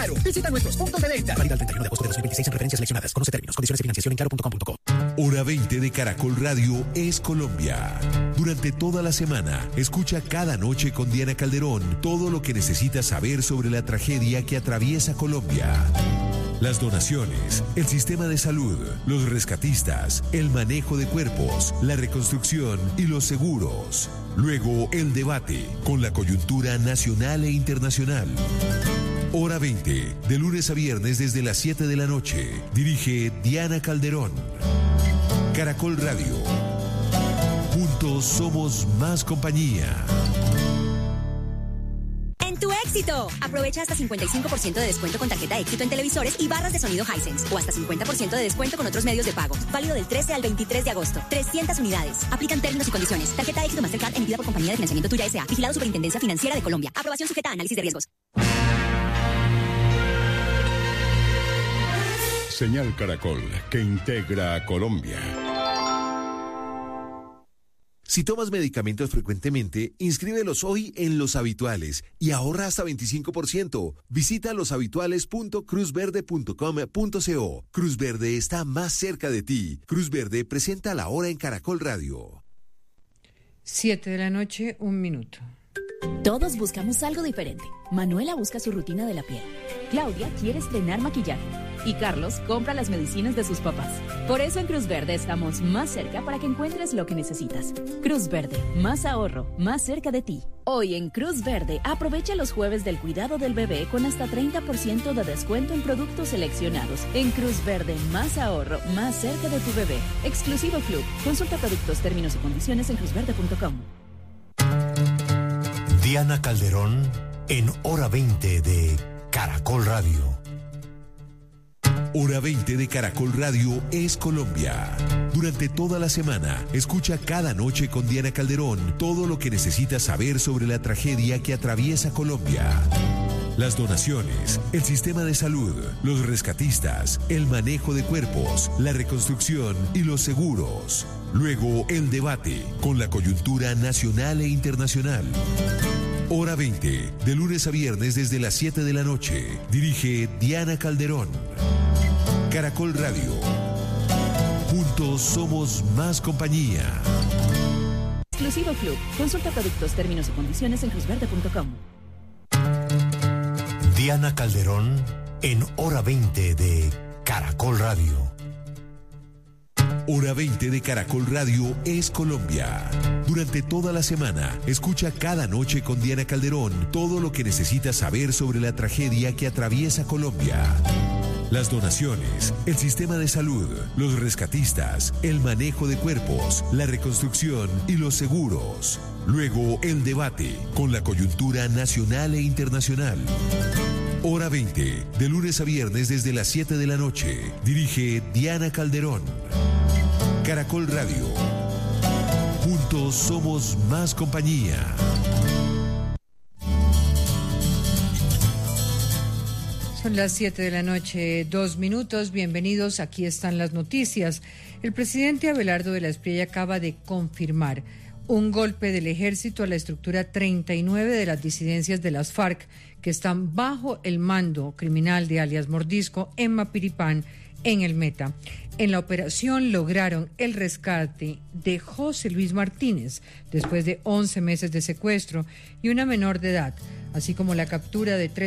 Claro. Visita nuestros puntos de venta. Válido el 31 de agosto de 2026 en referencias seleccionadas. Conoce términos, condiciones y financiación en claro.com.co. Hora 20 de Caracol Radio es Colombia. Durante toda la semana, escucha cada noche con Diana Calderón todo lo que necesitas saber sobre la tragedia que atraviesa Colombia. Las donaciones, el sistema de salud, los rescatistas, el manejo de cuerpos, la reconstrucción y los seguros. Luego, el debate con la coyuntura nacional e internacional. Hora 20, de lunes a viernes desde las 7 de la noche. Dirige Diana Calderón. Caracol Radio. Juntos somos más compañía. ¡En tu éxito! Aprovecha hasta 55% de descuento con tarjeta éxito en televisores y barras de sonido Hisense. O hasta 50% de descuento con otros medios de pago. Válido del 13 al 23 de agosto. 300 unidades. Aplican términos y condiciones. Tarjeta éxito Mastercard emitida por Compañía de Financiamiento Tuya S.A. Vigilado Superintendencia Financiera de Colombia. Aprobación sujeta a análisis de riesgos. Señal Caracol, que integra a Colombia. Si tomas medicamentos frecuentemente, inscríbelos hoy en Los Habituales y ahorra hasta 25%. Visita loshabituales.cruzverde.com.co. Cruz Verde está más cerca de ti. Cruz Verde presenta la hora en Caracol Radio. 7 de la noche, 1 minuto. Todos buscamos algo diferente. Manuela busca su rutina de la piel. Claudia quiere estrenar maquillaje. Y Carlos compra las medicinas de sus papás. Por eso en Cruz Verde estamos más cerca para que encuentres lo que necesitas. Cruz Verde, más ahorro, más cerca de ti. Hoy en Cruz Verde, aprovecha los jueves del cuidado del bebé con hasta 30% de descuento en productos seleccionados. En Cruz Verde, más ahorro, más cerca de tu bebé. Exclusivo Club. Consulta productos, términos y condiciones en cruzverde.com. Diana Calderón en Hora 20 de Caracol Radio. Hora 20 de Caracol Radio es Colombia. Durante toda la semana, escucha cada noche con Diana Calderón todo lo que necesitas saber sobre la tragedia que atraviesa Colombia. Las donaciones, el sistema de salud, los rescatistas, el manejo de cuerpos, la reconstrucción y los seguros. Luego, el debate con la coyuntura nacional e internacional. Hora 20, de lunes a viernes desde las 7 de la noche. Dirige Diana Calderón. Caracol Radio. Juntos somos más compañía. Exclusivo Club. Consulta productos, términos y condiciones en cruzverde.com. Diana Calderón en Hora 20 de Caracol Radio. Hora 20 de Caracol Radio es Colombia. Durante toda la semana, escucha cada noche con Diana Calderón todo lo que necesitas saber sobre la tragedia que atraviesa Colombia. Las donaciones, el sistema de salud, los rescatistas, el manejo de cuerpos, la reconstrucción y los seguros. Luego, el debate con la coyuntura nacional e internacional. Hora 20, de lunes a viernes desde las 7 de la noche. Dirige Diana Calderón. Caracol Radio. Juntos somos más compañía. Son las 7 de la noche, 2 minutos. Bienvenidos, aquí están las noticias. El presidente Abelardo de la Espriella acaba de confirmar un golpe del ejército a la estructura 39 de las disidencias de las FARC que están bajo el mando criminal de alias Mordisco en Mapiripán, en el Meta. En la operación lograron el rescate de José Luis Martínez después de 11 meses de secuestro y una menor de edad, así como la captura de 3